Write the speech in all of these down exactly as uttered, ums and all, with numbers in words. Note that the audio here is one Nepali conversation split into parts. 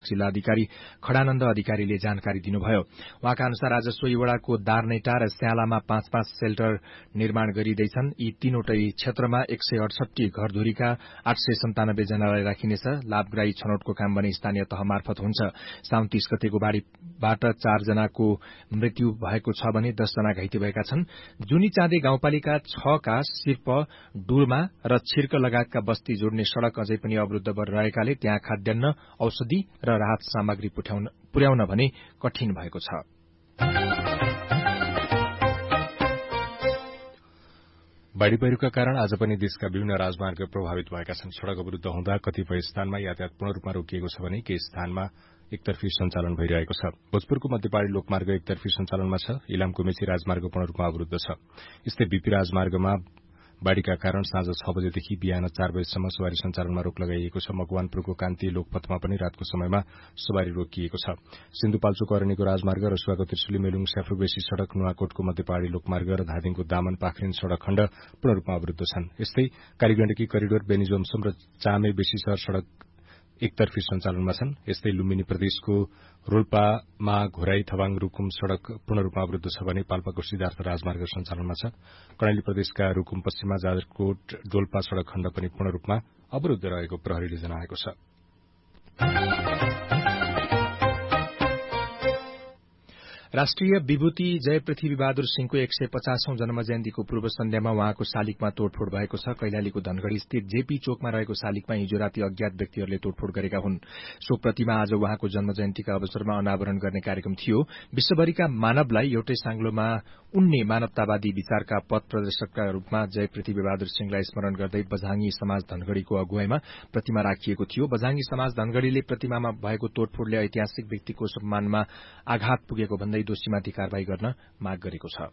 जिल्लाधिकारी खडानन्द अधिकारीले जानकारी दिनुभयो। उहाँका अनुसार आज सोहीवड़ाको दार्नेटा र स्यालामा पाँच पाँच सेल्टर निर्माण गरिँदैछन्। यी तीनवटै क्षेत्रमा एक सय अडसठी घरधुरीका आठ सय सन्तानब्बे जनालाई राखिनेछ। लाभग्राही छनौटको काम भने स्थानीय तह मार्फत हुन्छ। साउन तीस गतेको बाढ़ीबाट चार जनाको मृत्यु भएको छ भने दस जना घाइते भएका छन्। जुनी चाँदे गाउँपालिका छ का सिर्प, डुल्मा र छिर्क लगायतका बस्ती जोड्ने सड़क अझै पनि अवरूद्ध रहेकाले त्यहाँ खाद्यान्न, औषधि र राहत सामग्री पुर्याउन भने कठिन भएको छ। बाढ़ी पहिरोका कारण आज पनि देशका विभिन्न राजमार्ग प्रभावित भएका छन्। सड़क अवरूद्ध हुँदा कतिपय स्थानमा यातायात पूर्ण रूपमा रोकिएको छ भने केही स्थानमा एकतर्फी सञ्चालन भइरहेको छ। भोजपुरको मध्यपहाड़ी लोकमार्ग एकतर्फी सञ्चालनमा छ। इलामको मेची राजमार्ग पूर्ण रूपमा अवरूद्ध छ। यस्तै बीपी राजमार्गमा बाढ़ीका कारण साँझ छ बजेदेखि बिहान चार बजेसम्म सवारी सञ्चालनमा रोक लगाइएको छ। मकवानपुरको कान्ति लोकपथमा पनि रातको समयमा सवारी रोकिएको छ। सिन्धुपाल्चोक अरनिको राजमार्ग, रसुवाको त्रिशुली मेलुङ स्याफुबेसी सड़क, नुवाकोटको मध्यपहाड़ी लोकमार्ग र धादिङको दामन पाखरिन सड़क खण्ड पूर्ण रूपमा अवरूद्ध छन्। यस्तै कालीगण्डकी करिडोर, बेनीजोमसुम र चामे बेसी शहर सड़क एकतर्फी सञ्चालनमा छन्। यस्तै लुम्बिनी प्रदेशको रोल्पामा घोराई थवाङ रूकुम सड़क पूर्ण रूपमा अवरूद्ध छ भने पाल्पाको सिद्धार्थ राजमार्ग सञ्चालनमा छ। कर्णाली प्रदेशका रूकुम पश्चिममा जाजरकोट डोल्पा सड़क खण्ड पनि पूर्ण रूपमा अवरूद्ध रहेको प्रहरीले जनाएको छ। राष्ट्रिय विभूति जय पृथ्वी बहादुर सिंहको एक सय पचासौं जन्म जयन्तीको पूर्व सन्ध्यामा उहाँको शालिगमा तोड़फोड़ भएको छ। कैलालीको धनगढ़ी स्थित जेपी चोकमा रहेको शालिगमा हिजो राति अज्ञात व्यक्तिहरूले तोड़फोड़ गरेका हुन्। सो प्रतिमा आज उहाँको जन्म जयन्तीका अवसरमा अनावरण गर्ने कार्यक्रम थियो। विश्वभरिका मानवलाई एउटै सांग्लोमा उन्ने मानवतावादी विचारका पथ प्रदर्शकका रूपमा जय पृथ्वी बहादुर सिंहलाई स्मरण गर्दै बझाङी समाज धनगढ़ीको अगुवाईमा प्रतिमा राखिएको थियो। बझाङी समाज धनगढ़ीले प्रतिमामा भएको तोड़फोड़ले ऐतिहासिक व्यक्तिको सम्मानमा आघात पुगेको भन्दै दोषीमाथि कारवाही गर्न माग गरेको छ।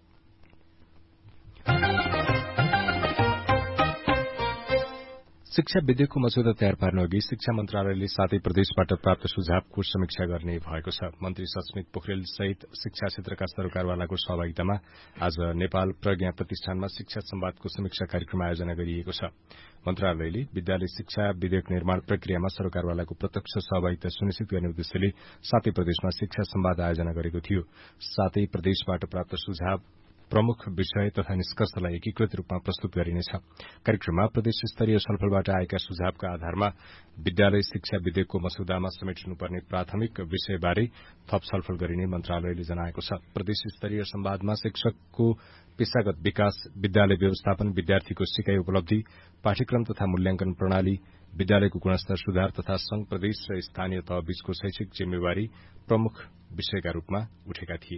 शिक्षा विधेयकको मस्यौदा तयार पार्न अघि शिक्षा मन्त्रालयले सातै प्रदेशबाट प्राप्त सुझावको समीक्षा गर्ने भएको छ। मन्त्री सस्मित पोखरेल सहित शिक्षा क्षेत्रका सरोकारवालाको सहभागितामा आज नेपाल प्रज्ञा प्रतिष्ठानमा शिक्षा संवादको समीक्षा कार्यक्रम आयोजना गरिएको छ। मन्त्रालयले विद्यालय शिक्षा विधेयक निर्माण प्रक्रियामा सरोकारवालाको प्रत्यक्ष सहभागिता सुनिश्चित गर्ने उद्देश्यले सातै प्रदेशमा शिक्षा संवाद आयोजना गरेको थियो। सातै प्रदेशबाट प्राप्त सुझाव, प्रमुख विषय तथा निष्कर्षलाई एकीकृत रूपमा प्रस्तुत गरिनेछ। कार्यक्रममा प्रदेश स्तरीय छलफलबाट आएका सुझावका आधारमा विद्यालय शिक्षा विधेयकको मस्यौदामा समेटिनुपर्ने प्राथमिक विषयबारे थप छलफल गरिने मन्त्रालयले जनाएको छ। प्रदेश स्तरीय संवादमा शिक्षकको पेशागत विकास, विद्यालय व्यवस्थापन, विद्यार्थीको सिकाइ उपलब्धि, पाठ्यक्रम तथा मूल्याङ्कन प्रणाली, विद्यालयको गुणस्तर सुधार तथा संघ प्रदेश र स्थानीय तह बीचको शैक्षिक जिम्मेवारी प्रमुख विषयका रूपमा उठेका थिए।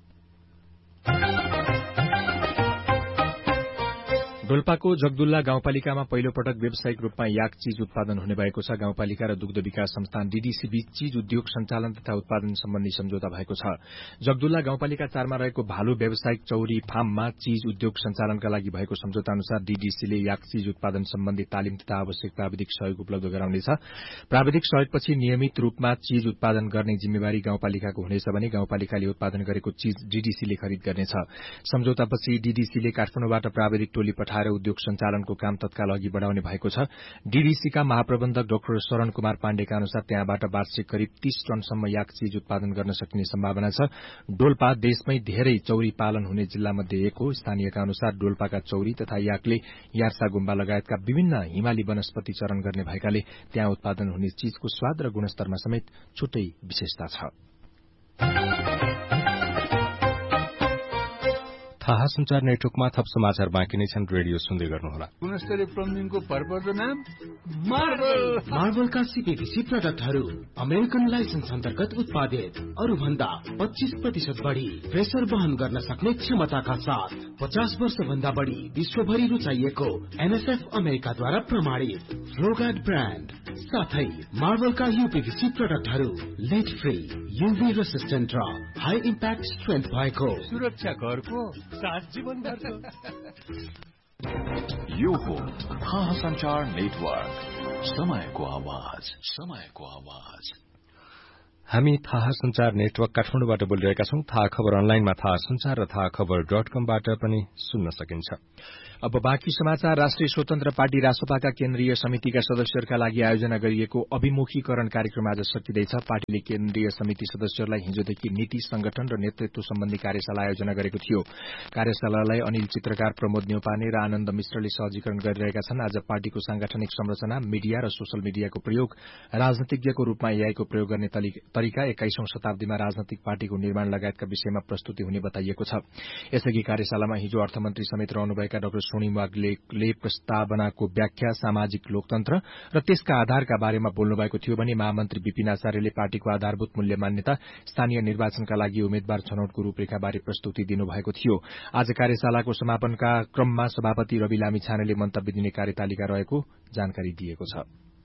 डोल्पाको जगदुल्ला गाउँपालिकामा पहिलो पटक व्यावसायिक रूपमा याक चीज उत्पादन हुने भएको छ। गाउँपालिका र दुग्ध विकास संस्थान डीडीसी बीच चीज उद्योग सञ्चालन तथा उत्पादन सम्बन्धी सम्झौता भएको छ। जगदुल्ला गाउँपालिका चारमा रहेको भालु व्यावसायिक चौरी फार्ममा चीज उद्योग सञ्चालनका लागि भएको सम्झौता अनुसार डीडीसीले याक चीज उत्पादन सम्बन्धी तालिम तथा आवश्यक प्राविधिक सहयोग उपलब्ध गराउनेछ। प्राविधिक सहयोगपछि नियमित रूपमा चीज उत्पादन गर्ने जिम्मेवारी गाउँपालिकाको हुनेछ भने गाउँपालिकाले उत्पादन गरेको चीज डीडीसीले खरिद गर्नेछ। सम्झौतापछि डीडीसीले काठमाडौँबाट प्राविधिक टोली पठाएर उद्योग सञ्चालनको काम तत्काल अघि बढ़ाउने भएको छ। डीडीसीका महाप्रबन्धक डाक्टर शरण कुमार पाण्डेका अनुसार त्यहाँबाट वार्षिक करिब तीस टनसम्म याक चीज उत्पादन गर्न सकिने सम्भावना छ। डोल्पा देशमै धेरै चौरी पालन हुने जिल्लामध्ये एक हो। स्थानीयका अनुसार डोल्पाका चौरी तथा याकले यार्सा गुम्बा लगायतका विभिन्न हिमाली वनस्पति चरण गर्ने भएकाले त्यहाँ उत्पादन हुने चीजको स्वाद र गुणस्तरमा समेत छुट्टै विशेषता छ। थाहा संचार नेटवर्कमा थप समाचार बाँकी नै छन्। रेडियो सुन्दै गर्नुहोला। गुणस्तरीय प्लम्बिङको पर्पजको नाम मार्बल। मार्बलका सीपीभीसी प्रोडक्टहरू अमेरिकन लाइसेन्स अन्तर्गत उत्पादित, अरू भन्दा पच्चीस प्रतिशत बढ़ी प्रेसर वहन गर्न सक्ने क्षमताका साथ पचास वर्ष भन्दा बढ़ी विश्वभरि रुचाइएको एनएसएफ अमेरिकाद्वारा प्रमाणित फ्लोगार्ड ब्रान्ड साथै मार्बलका यूपीभीसी प्रोडक्टहरू लेड फ्री, यूभी रेसिस्टेन्ट र हाई इम्प्याक्ट स्ट्रेन्थ भएको सुरक्षा घरको साथ जीवन भरको। यो हो थाहा संचार नेटवर्क, समयको आवाज, समयको आवाज। हामी थाहा संचार नेटवर्क काठमाडौँबाट बोलिरहेका छौं। थाहा खबर अनलाइनमा थाहा संचार र थाहा खबर डट कमबाट पनि सुन्न सकिन्छ। अब बाँकी समाचार। राष्ट्रिय स्वतन्त्र पार्टी रासोपाका केन्द्रीय समितिका सदस्यहरूका लागि आयोजना गरिएको अभिमुखीकरण कार्यक्रम आज सकिँदैछ। पार्टीले केन्द्रीय समिति सदस्यहरूलाई हिजोदेखि नीति, संगठन र नेतृत्व सम्बन्धी कार्यशाला आयोजना गरेको थियो। कार्यशालालाई अनिल चित्रकार, प्रमोद न्यौपाने र आनन्द मिश्रले सहजीकरण गरिरहेका छन्। आज पार्टीको सांगठनिक संरचना, मिडिया र सोशल मिडियाको प्रयोग, राजनीतिज्ञको रूपमा एआईको प्रयोग गर्ने तरिका, एक्काइसौं शताब्दीमा राजनैतिक पार्टीको निर्माण लगायतका विषयमा प्रस्तुति हुने बताइएको छ। यसअघि कार्यशालामा हिजो अर्थमन्त्री समेत रहनुभएका डाक्टर सोनिम वाग्लेले प्रस्तावनाको व्याख्या, सामाजिक लोकतन्त्र र त्यसका आधारका बारेमा बोल्नुभएको थियो भने महामन्त्री विपिन आचार्यले पार्टीको आधारभूत मूल्य मान्यता, स्थानीय निर्वाचनका लागि उम्मेद्वार छनौटको रूपरेखाबारे प्रस्तुति दिनुभएको थियो। आज कार्यशालाको समापनका क्रममा सभापति रवि लामिछानेले मन्तव्य दिने कार्यतालिका रहेको जानकारी दिएको छ।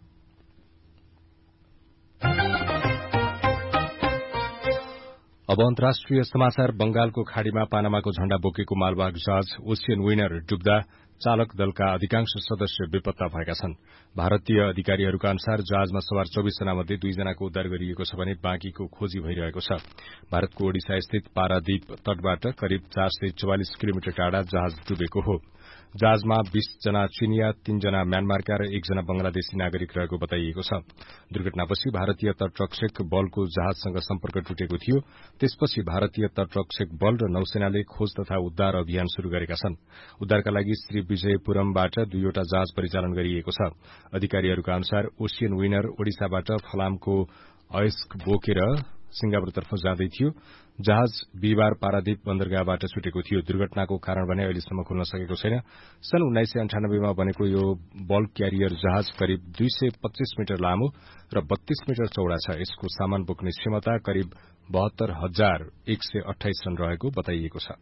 अब अन्तर्राष्ट्रिय समाचार। बंगालको खाड़ीमा पानामाको झण्डा बोकेको मालवाहक जहाज ओसियन विनर डुब्दा चालक दलका अधिकांश सदस्य बेपत्ता भएका छन्। भारतीय अधिकारीहरूका अनुसार जहाजमा सवार चौबिस जना मध्ये दुईजनाको उद्धार गरिएको छ भने बाँकीको खोजी भइरहेको छ। भारतको ओडिसा स्थित पारादीप तटबाट करिब चार सय चौवालिस किलोमिटर टाढा जहाज डुबेको हो। जहाजमा बीस जना चिनिया, तीन जना म्यानमारका र एकजना बंगलादेशी नागरिक रहेको बताइएको छ। दुर्घटनापछि भारतीय तटरक्षक बलको जहाजसँग सम्पर्क टुटेको थियो। त्यसपछि भारतीय तटरक्षक बल र नौसेनाले खोज तथा उद्धार अभियान शुरू गरेका छन्। उद्धारका लागि श्री विजयपुरमबाट दुईवटा जहाज परिचालन गरिएको छ। अधिकारीहरूका अनुसार ओसियन विनर ओडिसाबाट फलामको अयस्क बोकेर सिंगापुरतर्फ जाँदै थियो। जहाज बिहिबार पारादीप बन्दरगाहबाट छुटेको थियो। दुर्घटनाको कारण भने अहिलेसम्म खुल्न सकेको छैन। सन् उन्नाइस सय अन्ठानब्बेमा बनेको यो बल्क क्यारियर जहाज करिब दुई सय पच्चीस मिटर लामो र बत्तीस मिटर चौड़ा छ। यसको सामान बोक्ने क्षमता करिब बहत्तर हजार एक सय अठाइस टन रहेको बताइएको छ।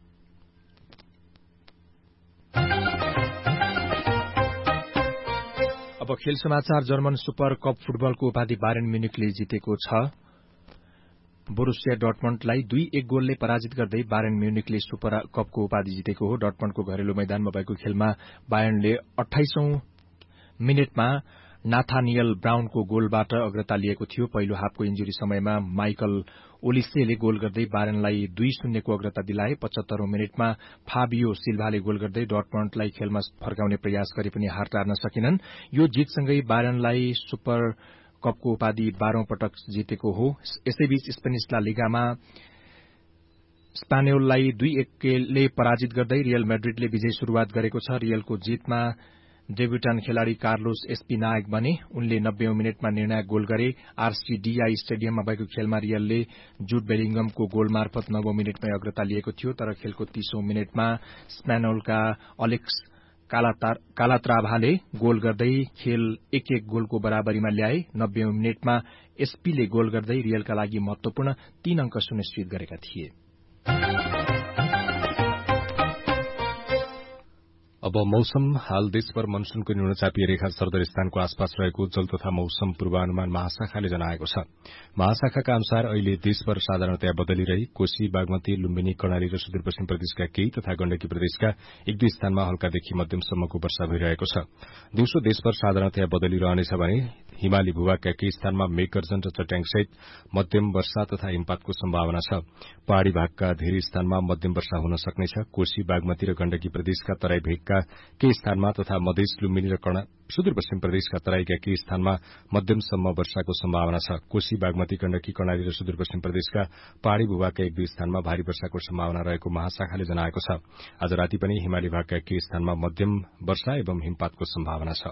अब खेल समाचार। जर्मन सुपर कप फुटबलको उपाधि बायर्न म्युनिखले जितेको छ। बोरुसिया डर्टमण्डलाई दुई एक गोलले पराजित गर्दै बायर्न म्युनिखले सुपर कपको उपाधि जितेको हो। डर्टमण्डको घरेलु मैदानमा भएको खेलमा बायर्नले अठाइसौं मिनटमा नाथानियल ब्राउनको गोलबाट अग्रता लिएको थियो। पहिलो हाफको इन्जुरी समयमा माइकल ओलिसेले गोल गर्दै बायर्नलाई दुई शून्यको अग्रता दिलाए। पचहत्तरौं मिनटमा फाबियो सिल्भाले गोल गर्दै डर्टमण्डलाई खेलमा फर्काउने प्रयास गरे पनि हार टार्न सकेनन्। यो जितसँगै बायर्नलाई सुपर कपको उपाधि बाह्रौं पटक जितेको हो। यसैबीच स्पेनिश ला लिगामा स्पान्योललाई दुई एकले पराजित गर्दै रियल मैड्रिडले विजयी शुरूआत गरेको छ। रियलको जितमा डेब्युटान खेलाड़ी कार्लोस एस्पिनाग बने। उनले नब्बेौं मिनटमा निर्णायक गोल गरे। आरसीडीआई स्टेडियममा भएको खेलमा रियलले जुड बेलिंगमको गोल मार्फत नवौं मिनटमै अग्रता लिएको थियो। तर खेलको तीसौं मिनटमा स्पान्योलका अलेक्स कालात्राभाले गोल गर्दै खेल एक एक गोलको बराबरीमा ल्याए। नब्बेौं मिनटमा एसपीले गोल गर्दै रियलका लागि महत्वपूर्ण तीन अंक सुनिश्चित गरेका थिए। अब मौसम। हाल देशभर मनसूनको न्यूनचापीय रेखा सरदर स्थानको आसपास रहेको जल तथा मौसम पूर्वानुमान महाशाखाले जनाएको छ। महाशाखाका अनुसार अहिले देशभर साधारणतया बदलिरही कोशी, बागमती, लुम्बिनी, कर्णाली र सुदूरपश्चिम प्रदेशका केही तथा गण्डकी प्रदेशका एक दुई स्थानमा हल्कादेखि मध्यमसम्मको वर्षा भइरहेको छ। दिउँसो देशभर साधारणतया बदलिरहनेछ भने हिमाली भूभागका केही स्थानमा मेघगर्जन र चट्याङसहित मध्यम वर्षा तथा हिमपातको सम्भावना छ। पहाड़ी भागका धेरै स्थानमा मध्यम वर्षा हुन सक्नेछ। कोशी, बागमती र गण्डकी प्रदेशका तराई भेगका केही स्थानमा तथा मधेस, लुम्बिनी र सुदूरपश्चिम प्रदेशका तराईका केही स्थानमा मध्यमसम्म वर्षाको सम्भावना छ। कोशी, बागमती, गण्डकी, कर्णाली र सुदूरपश्चिम प्रदेशका पहाड़ी भूभागका एक दुई स्थानमा भारी वर्षाको सम्भावना रहेको महाशाखाले जनाएको छ। आज राति पनि हिमाली भागका केही स्थानमा मध्यम वर्षा एवं हिमपातको सम्भावना छ।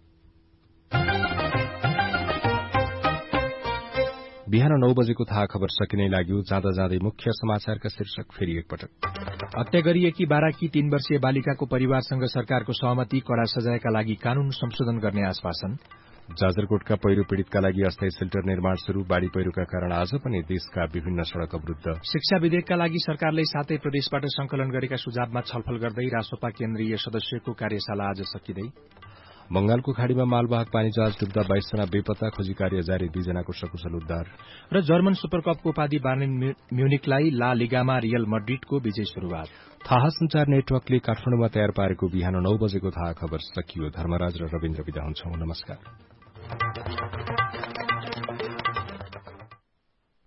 बिहान नौ बजेको थाहा खबर सकिने लाग्यो। जाँदा जाँदै मुख्य समाचारका शीर्षक फेरि एकपटक। हत्या गरिएकी बाराकी तीन वर्षीय बालिकाको परिवारसँग सरकारको सहमति, कड़ा सजायका लागि कानून संशोधन गर्ने आश्वासन। जाजरकोटका पहिरो पीड़ितका लागि अस्थायी सेल्टर निर्माण शुरू। बाढ़ी पहिरोका कारण आज पनि देशका विभिन्न सड़क अवरूद्ध। शिक्षा विधेयकका लागि सरकारले सातै प्रदेशबाट संकलन गरेका सुझावमा छलफल गर्दै रासोपा केन्द्रीय सदस्यको कार्यशाला आज सकिँदै। बंगालको खाड़ीमा मालवाहक पानी जहाज डुब्दा बाइसजना बेपत्ता, खोजी कार्य जारी, दुईजनाको सकुशल उद्धार। र जर्मन सुपरकपको उपाधि बायर्न म्युनिखलाई ला लिगामा रियल मैड्रिडको विजय शुरूआत। थाहा संचार नेटवर्कले काठमाडौँमा तयार पारेको बिहान नौ बजेको थाहा खबर सकियो। धर्मराज र रविन्द्र विदा हुन्छौं। नमस्कार।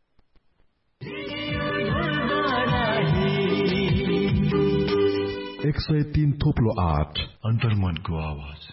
सय तीन थोप्लो आठ अन्तर्मनको आवाज।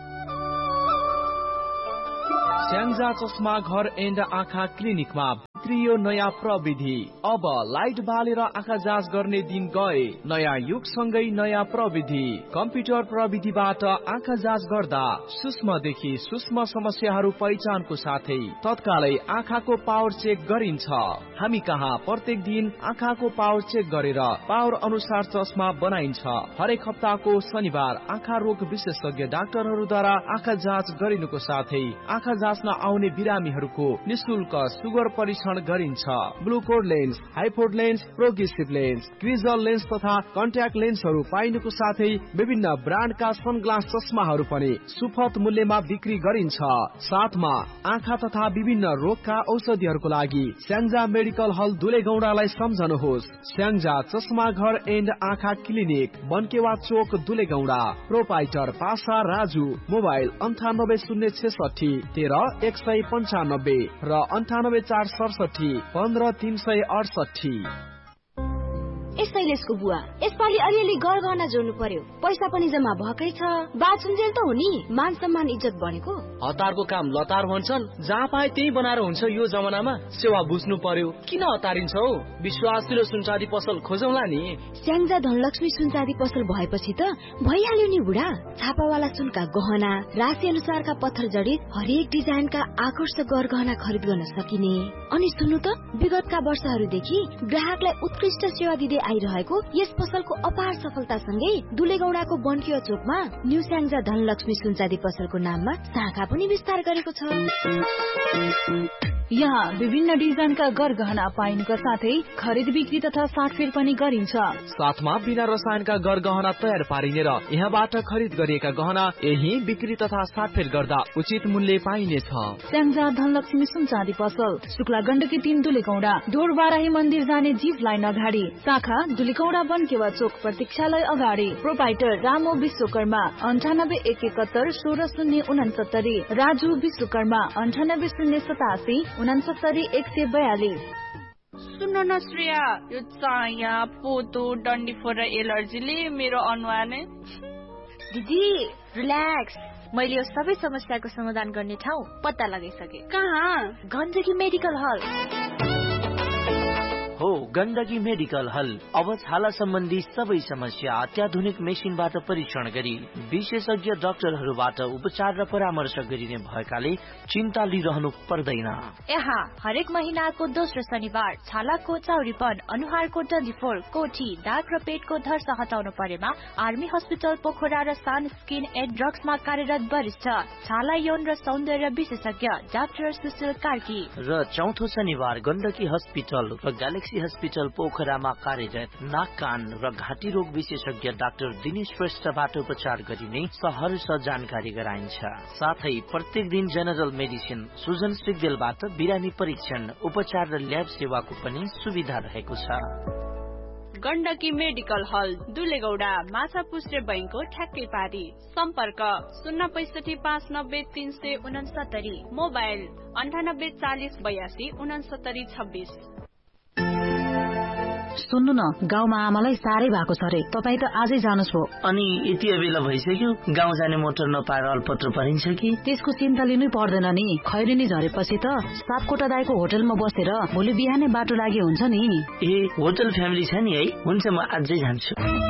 स्याङ्जा चस्मा घर एन्ड आँखा क्लिनिकमा भित्रियो नयाँ प्रविधि। अब लाइट बालेर आँखा जाँच गर्ने दिन गए। नयाँ युगसँगै नयाँ प्रविधि। कम्प्युटर प्रविधिबाट आँखा जाँच गर्दा सूक्ष्मदेखि सूक्ष्म समस्याहरू पहिचानको साथै तत्कालै आँखाको पावर चेक गरिन्छ। हामी कहाँ प्रत्येक दिन आँखाको पावर चेक गरेर पावर अनुसार चस्मा बनाइन्छ। हरेक हप्ताको शनिबार आँखा रोग विशेषज्ञ डाक्टरहरूद्वारा आँखा जाँच गरिनुको साथै आँखा जाँच्न आउने बिरामीहरूको निशुल्क सुगर परीक्षण गरिन्छ। ग्लुकोड lens, हाइपोड lens, progressive lens, क्रिजल lens तथा कन्ट्याक्ट लेन्सहरू पाइनुको साथै विभिन्न ब्रान्डका सनग्लास चस्माहरू पनि सुपथ मूल्यमा बिक्री गरिन्छ। साथमा आँखा तथा विभिन्न रोगका औषधिहरूको लागि स्याङ्जा मेडिकल हल दुलेगौडालाई सम्झनुहोस्। स्याङ्जा चस्मा घर एन्ड आँखा क्लिनिक, बनकेवा चोक, दुलेगौडा। प्रोपाइटर पासा राजु। मोबाइल अन्ठानब्बे शून्य छेसठी तेह्र एक सय पन्चानब्बे र अन्ठानब्बे चार सडसठी पन्ध्र तीन सय अडसठी। शैलेशको बुवा, यसपालि अलिअलि गरगहना जोड्नु पर्यो। पैसा पनि जम्मा भएकै छ। बाचुन्जेल त हो नि, मान सम्मान इज्जत बढेको। हतारको काम लतार भन्छन्, जहाँ पाए त्यही बनाएर हुन्छ। यो जमानामा सेवा बुझ्नु पर्यो। किन हतारिन्छौ? विश्वासिलो सुनचाँदी पसल खोजौला नि। स्याङ्जा धनलक्ष्मी सुनचाँदी पसल भएपछि त भइहाल्यो नि बुढा। छापावाला सुनका गहना, राशि अनुसारका पत्थर जडित हरेक डिजाइनका आकर्षक गरगहना खरिद गर्न सकिने। अनि सुन्नु त, विगतका वर्षहरूदेखि ग्राहकलाई उत्कृष्ट सेवा दिँदै आइरहेको यस पसलको अपार सफलतासँगै दुलेगौडाको बनकिया चोकमा न्यू स्याङ्जा धनलक्ष्मी सुनचाँदी पसलको नाममा शाखा पनि विस्तार गरेको छ। यहाँ विभिन्न डिजाइनका गरगहना पाइनुका साथै खरिद बिक्री तथा साटफेर पनि गरिन्छ। साथमा बिना रसायनका गरगहना तयार पारिने र यहाँबाट खरिद गरिएका गहना यही बिक्री तथा साटफेर गर्दा उचित मूल्य पाइनेछ। स्याङ्जा धनलक्ष्मी सुनचाँदी पसल, शुक्ला गण्डकी तीन दुलेगौडा, ढोर बाराही मन्दिर जाने जीप लाइन अगाडि, शाखा दुलेगौडा बनकेवा चोक प्रतीक्षालय अगाडि। प्रोपाइटर रामो विश्वकर्मा, अन्ठानब्बे एक एकहत्तर सोह्र शून्य उनासत्तरी। राजु विश्वकर्मा, अन्ठानब्बे शून्य सतासी उनासत्तरी एक सय बयालिस। सुन्नु न श्रेया, यो चाया पोतो डन्डीफोर र एलर्जीले मेरो अनुहार नै। दिदी रिल्याक्स, मैले यो सबै समस्याको समाधान गर्ने ठाउँ पत्ता लगाइसके। कहाँ? गण्डकी मेडिकल हल हो। गण्डकी मेडिकल हल अब छाला सम्बन्धी सबै समस्या अत्याधुनिक मेसिनबाट परीक्षण गरी विशेषज्ञ डाक्टरहरूबाट उपचार र परामर्श गरिने भएकाले चिन्ता लिइरहनु पर्दैन। यहाँ हरेक महिनाको दोस्रो शनिबार छालाको चाउरीपन, अनुहारको डन्डीफोर, कोठी, दाग र पेटको धर्स हटाउनु परेमा आर्मी हस्पिटल पोखरा र सान स्किन एन्ड ड्रग्समा कार्यरत वरिष्ठ छाला यौन र सौन्दर्य विशेषज्ञ डाक्टर सुशील कार्की। र चौथो शनिबार गण्डकी हस्पिटल र ग्यालेक्सी हस्पिटल पोखरामा कार्यरत नाक कान र घाँटी रोग विशेषज्ञ डाक्टर दिनेश श्रेष्ठबाट उपचार गरिने सहर्ष जानकारी गराइन्छ। साथै प्रत्येक दिन जेनरल मेडिसिन सुजन सिग्देलबाट बिरामी परीक्षण, उपचार र ल्याब सेवाको पनि सुविधा रहेको छ। गण्डकी मेडिकल हल दुलेगौडा, माछा पुष्टे बैंकको ठ्याक्कै पारी। सम्पर्क शून्य पैसठी पाँच नब्बे तीन सय उनसत्तरी। मोबाइल अन्ठानब्बे चालिस बयासी उनसत्तरी छब्बिस। सुन्नु न, गाउँमा आमालाई साह्रै भएको छ रे। तपाईँ त आजै जानुहोस् भो। अनि यति बेला भइसक्यो, गाउँ जाने मोटर नपाएर अल्पत्र परिन्छ कि? त्यसको चिन्ता लिनै पर्दैन नि। खैरेनी झरेपछि त सापकोटा दाइको होटलमा बसेर भोलि बिहानै बाटो लागि हुन्छ नि। ए, होटल फ्यामिली छ नि है? हुन्छ, म आजै जान्छु।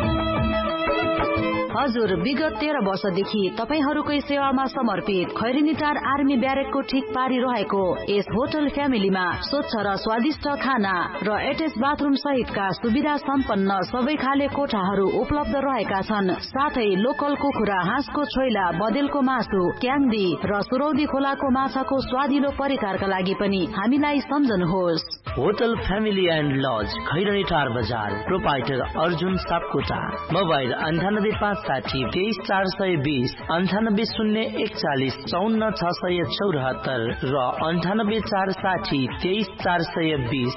हजुर, विगत तेह्र वर्षदेखि तपाईहरूकै सेवामा समर्पित खैरेनीटार आर्मी ब्यारेकको ठिक पारी रहेको यस होटल फ्यामिलीमा स्वच्छ र स्वादिष्ट खाना र एटेच बाथरूम सहितका सुविधा सम्पन्न सबै खाले कोठाहरू उपलब्ध रहेका छन्। साथै लोकल कुखुरा, हाँसको छोइला, बदेलको मासु, क्याङ्दी र सुरौदी खोलाको माछाको स्वादिलो परिकारका लागि पनि हामीलाई सम्झनुहोस्। होटल फ्यामिली एन्ड लज, खैरेनीटार बजार। प्रोपाइटर अर्जुन सापकोटा। मोबाइल अन्ठानब्बे पाँच साठी तेइस चार सय बीस, अन्ठानब्बे शून्य एकचालिस चौन्न छ सय चौरात्तर र अन्ठानब्बे चार साठी तेइस चार सय बीस।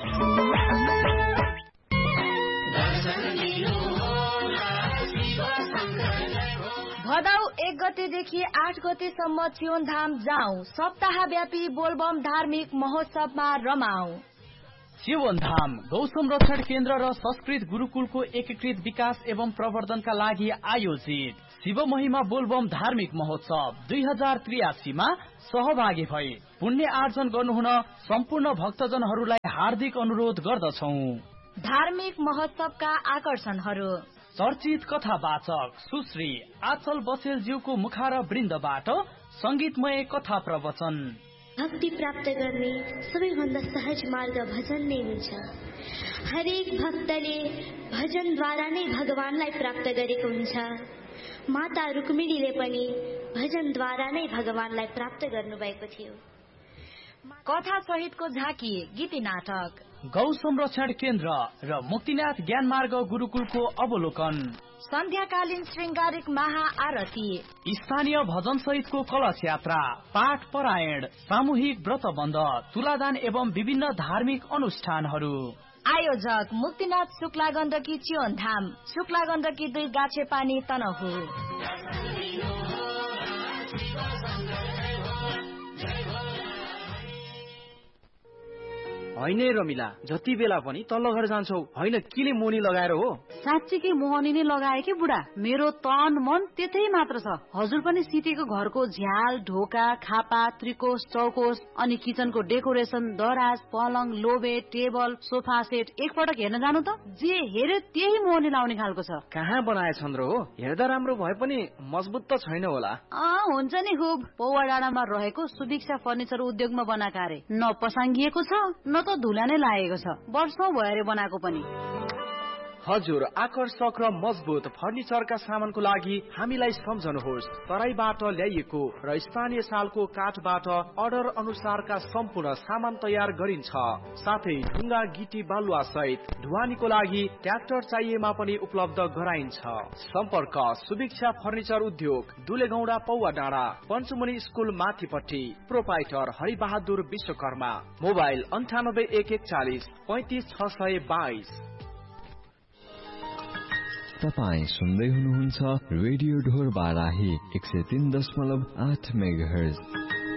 भदौ एक गतेदेखि आठ गतेसम्म चियोन धाम जाउँ, सप्ताहव्यापी बोलबम धार्मिक महोत्सवमा रमाऊ। चिवन धाम गौ संरक्षण केन्द्र र संस्कृत गुरुकुलको एकीकृत विकास एवं प्रवर्धनका लागि आयोजित शिव महिमा बोलबम धार्मिक महोत्सव दुई हजार त्रियासीमा सहभागी भई पुण्य आर्जन गर्नुहुन सम्पूर्ण भक्तजनहरूलाई हार्दिक अनुरोध गर्दछौ। धार्मिक महोत्सवका आकर्षणहरू चर्चित कथावाचक सुश्री आचल बसेलज्यूको मुखार वृन्दबाट संगीतमय कथा प्रवचन। भक्ति प्राप्त गर्ने सबैभन्दा सहज मार्ग भजन नै हुन्छ। हरेक भक्तले भजनद्वारा नै भगवानलाई प्राप्त गरेको हुन्छ। माता रुक्मिणीले पनि भजनद्वारा नै भगवानलाई प्राप्त गर्नुभएको थियो। कथा सहितको झाँकी गीती नाटक गौ संरक्षण केन्द्र र मुक्तिनाथ ज्ञान मार्ग गुरुकुलको अवलोकन। सन्ध्याकालीन श्रृंगारिक महाआरती स्थानीय भजन सहितको कलश यात्रा पाठ परायण सामूहिक व्रतबन्ध तुलादान एवं विभिन्न धार्मिक अनुष्ठानहरू। आयोजक मुक्तिनाथ शुक्ला गण्डकी चियोन धाम शुक्ला गण्डकी दुई गाछे पानी तनहु। होइन रमिला, जति बेला पनि तल्लो घर जान्छौ होइन किले मोनी लगाएर हो? साँच्चीकै मोहनी नै लगाए कि बुढा, मेरो तन मन त्यतै मात्र छ। हजुर पनि सिटीको घरको झ्याल ढोका खापा त्रिकोश चौकोश अनि किचनको डेकोरेसन दराज पलङ लोबे टेबल सोफा सेट एकपटक हेर्न जानु त। जे हेरे त्यही मोहनी लाउने खालको छ। कहाँ बनाएछन् र हो? हेर्दा राम्रो भए पनि मजबुत त छैन होला। अँ हुन्छ नि खुब। पौवा डाँडामा रहेको सुभिक्षा फर्निचर उद्योगमा बनाएका अरे। न पसाङ्गिएको छ न त धुला नै लागेको छ। वर्षौं भएर बनाएको पनि। हजुर आकर्षक र मजबुत फर्निचरका सामानको लागि हामीलाई सम्झनुहोस्। तराईबाट ल्याइएको र स्थानीय सालको काठबाट अर्डर अनुसारका सम्पूर्ण सामान तयार गरिन्छ। साथै ढुङ्गा गिटी बालुवा सहित ढुवानीको लागि ट्र्याक्टर चाहिएमा पनि उपलब्ध गराइन्छ। सम्पर्क सुभिक्षा फर्निचर उद्योग दुलेगौडा पौवा डाँडा पञ्चमुनि स्कुल माथिपट्टि। प्रोपाइटर हरिबहादुर विश्वकर्मा। मोबाइल अन्ठानब्बे एक एकचालिस पैंतिस छ सय बाइस। तपाईँ सुन्दै हुनुहुन्छ रेडियो ढोर बाराही एक सय तीन दशमलव आठ मेगाहर्ज।